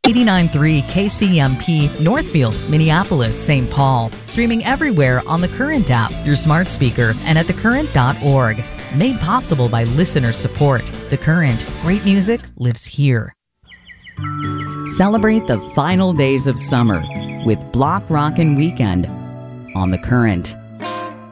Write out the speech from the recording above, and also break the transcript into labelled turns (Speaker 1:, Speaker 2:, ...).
Speaker 1: 89.3 KCMP, Northfield, Minneapolis, St. Paul. Streaming everywhere on the Current app, your smart speaker, and at thecurrent.org. Made possible by listener support. The Current. Great music lives here. Celebrate the final days of summer with Block Rockin' Weekend on The Current.